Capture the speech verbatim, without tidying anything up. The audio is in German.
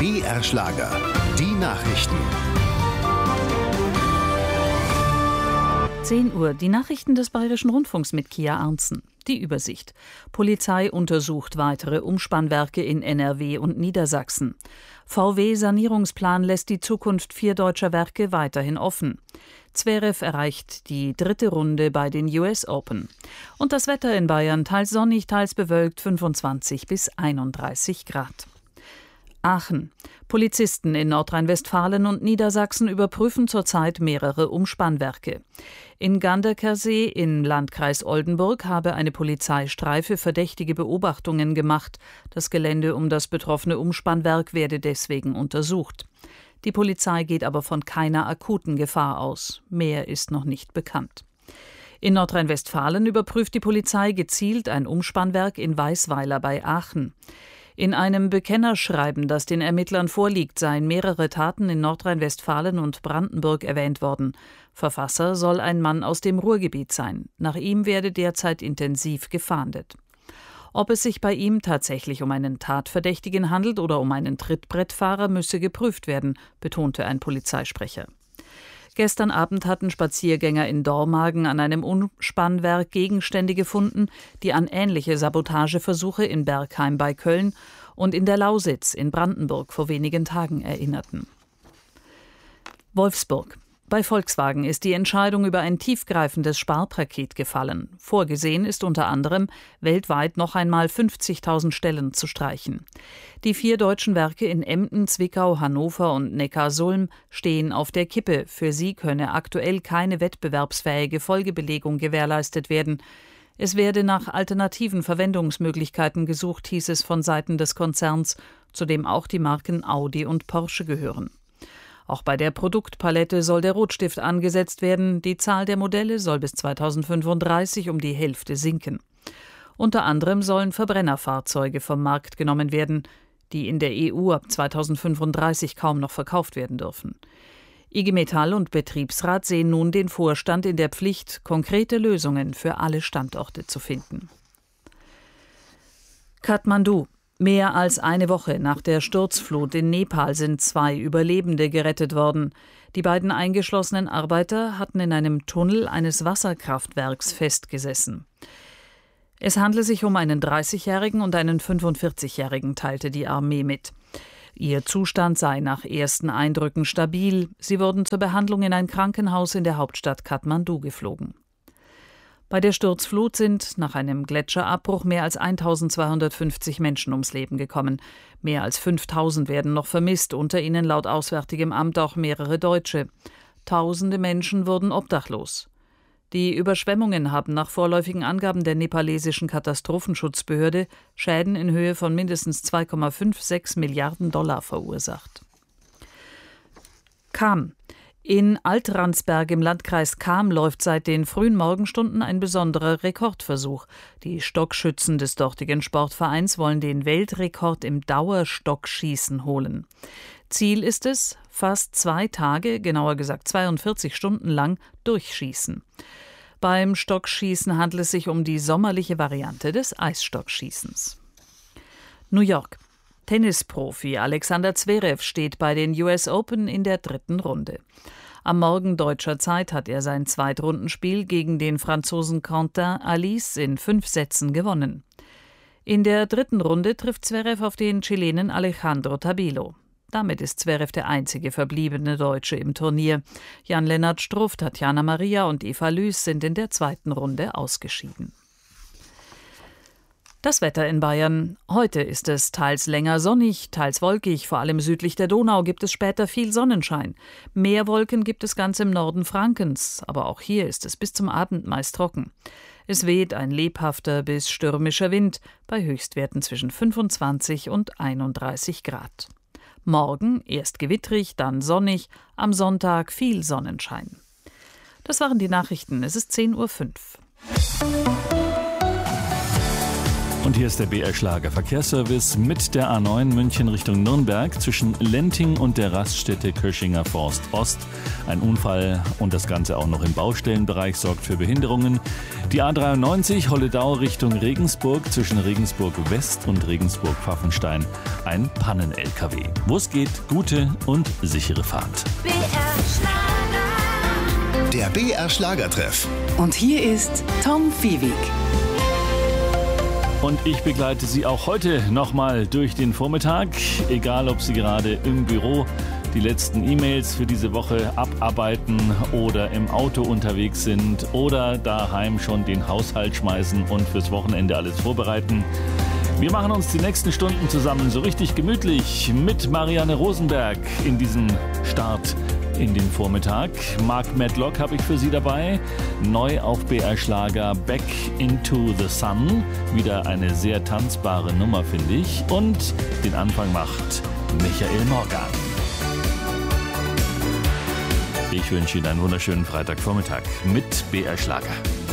B R-Schlager. Die Nachrichten. zehn Uhr. Die Nachrichten des Bayerischen Rundfunks mit Kia Arntzen. Die Übersicht. Polizei untersucht weitere Umspannwerke in N R W und Niedersachsen. V W-Sanierungsplan lässt die Zukunft vier deutscher Werke weiterhin offen. Zverev erreicht die dritte Runde bei den U S Open. Und das Wetter in Bayern teils sonnig, teils bewölkt, fünfundzwanzig bis einunddreißig Grad. Aachen. Polizisten in Nordrhein-Westfalen und Niedersachsen überprüfen zurzeit mehrere Umspannwerke. In Ganderkersee im Landkreis Oldenburg habe eine Polizeistreife verdächtige Beobachtungen gemacht. Das Gelände um das betroffene Umspannwerk werde deswegen untersucht. Die Polizei geht aber von keiner akuten Gefahr aus. Mehr ist noch nicht bekannt. In Nordrhein-Westfalen überprüft die Polizei gezielt ein Umspannwerk in Weißweiler bei Aachen. In einem Bekennerschreiben, das den Ermittlern vorliegt, seien mehrere Taten in Nordrhein-Westfalen und Brandenburg erwähnt worden. Verfasser soll ein Mann aus dem Ruhrgebiet sein. Nach ihm werde derzeit intensiv gefahndet. Ob es sich bei ihm tatsächlich um einen Tatverdächtigen handelt oder um einen Trittbrettfahrer, müsse geprüft werden, betonte ein Polizeisprecher. Gestern Abend hatten Spaziergänger in Dormagen an einem Umspannwerk Gegenstände gefunden, die an ähnliche Sabotageversuche in Bergheim bei Köln und in der Lausitz in Brandenburg vor wenigen Tagen erinnerten. Wolfsburg. Bei Volkswagen ist die Entscheidung über ein tiefgreifendes Sparpaket gefallen. Vorgesehen ist unter anderem, weltweit noch einmal fünfzigtausend Stellen zu streichen. Die vier deutschen Werke in Emden, Zwickau, Hannover und Neckarsulm stehen auf der Kippe. Für sie könne aktuell keine wettbewerbsfähige Folgebelegung gewährleistet werden. Es werde nach alternativen Verwendungsmöglichkeiten gesucht, hieß es von Seiten des Konzerns, zu dem auch die Marken Audi und Porsche gehören. Auch bei der Produktpalette soll der Rotstift angesetzt werden. Die Zahl der Modelle soll bis zweitausendfünfunddreißig um die Hälfte sinken. Unter anderem sollen Verbrennerfahrzeuge vom Markt genommen werden, die in der E U ab zweitausendfünfunddreißig kaum noch verkauft werden dürfen. I G Metall und Betriebsrat sehen nun den Vorstand in der Pflicht, konkrete Lösungen für alle Standorte zu finden. Kathmandu. Mehr als eine Woche nach der Sturzflut in Nepal sind zwei Überlebende gerettet worden. Die beiden eingeschlossenen Arbeiter hatten in einem Tunnel eines Wasserkraftwerks festgesessen. Es handle sich um einen dreißigjährigen und einen fünfundvierzigjährigen, teilte die Armee mit. Ihr Zustand sei nach ersten Eindrücken stabil. Sie wurden zur Behandlung in ein Krankenhaus in der Hauptstadt Kathmandu geflogen. Bei der Sturzflut sind nach einem Gletscherabbruch mehr als eintausendzweihundertfünfzig Menschen ums Leben gekommen. Mehr als fünftausend werden noch vermisst, unter ihnen laut Auswärtigem Amt auch mehrere Deutsche. Tausende Menschen wurden obdachlos. Die Überschwemmungen haben nach vorläufigen Angaben der nepalesischen Katastrophenschutzbehörde Schäden in Höhe von mindestens zwei Komma sechsundfünfzig Milliarden Dollar verursacht. Cham. In Altransberg im Landkreis Cham läuft seit den frühen Morgenstunden ein besonderer Rekordversuch. Die Stockschützen des dortigen Sportvereins wollen den Weltrekord im Dauerstockschießen holen. Ziel ist es, fast zwei Tage, genauer gesagt zweiundvierzig Stunden lang, durchschießen. Beim Stockschießen handelt es sich um die sommerliche Variante des Eisstockschießens. New York. Tennisprofi Alexander Zverev steht bei den U S Open in der dritten Runde. Am Morgen deutscher Zeit hat er sein Zweitrundenspiel gegen den Franzosen Quentin Alice in fünf Sätzen gewonnen. In der dritten Runde trifft Zverev auf den Chilenen Alejandro Tabilo. Damit ist Zverev der einzige verbliebene Deutsche im Turnier. Jan-Lennart Struff, Tatjana Maria und Eva Lüß sind in der zweiten Runde ausgeschieden. Das Wetter in Bayern. Heute ist es teils länger sonnig, teils wolkig. Vor allem südlich der Donau gibt es später viel Sonnenschein. Mehr Wolken gibt es ganz im Norden Frankens. Aber auch hier ist es bis zum Abend meist trocken. Es weht ein lebhafter bis stürmischer Wind bei Höchstwerten zwischen fünfundzwanzig und einunddreißig Grad. Morgen erst gewittrig, dann sonnig. Am Sonntag viel Sonnenschein. Das waren die Nachrichten. Es ist zehn Uhr fünf. Und Und hier ist der B R Schlager Verkehrsservice mit der A neun München Richtung Nürnberg zwischen Lenting und der Raststätte Köschinger Forst Ost. Ein Unfall und das Ganze auch noch im Baustellenbereich sorgt für Behinderungen. Die A dreiundneunzig Holledau Richtung Regensburg zwischen Regensburg West und Regensburg Pfaffenstein. Ein Pannen-L K W. Wo es geht, gute und sichere Fahrt. B R Schlager. Der B R Schlagertreff. Und hier ist Tom Fiewig. Und ich begleite Sie auch heute nochmal durch den Vormittag, egal ob Sie gerade im Büro die letzten E-Mails für diese Woche abarbeiten oder im Auto unterwegs sind oder daheim schon den Haushalt schmeißen und fürs Wochenende alles vorbereiten. Wir machen uns die nächsten Stunden zusammen so richtig gemütlich mit Marianne Rosenberg in diesem Start in den Vormittag. Mark Medlock habe ich für Sie dabei. Neu auf B R Schlager Back into the Sun. Wieder eine sehr tanzbare Nummer, finde ich. Und den Anfang macht Michael Morgan. Ich wünsche Ihnen einen wunderschönen Freitagvormittag mit B R Schlager.